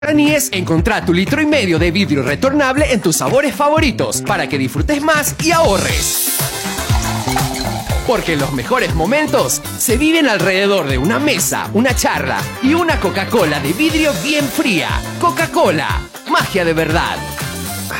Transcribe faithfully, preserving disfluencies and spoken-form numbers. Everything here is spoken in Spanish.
Anies, encontrá tu litro y medio de vidrio retornable en tus sabores favoritos para que disfrutes más y ahorres. Porque los mejores momentos se viven alrededor de una mesa, una charla y una Coca-Cola de vidrio bien fría. Coca-Cola, magia de verdad.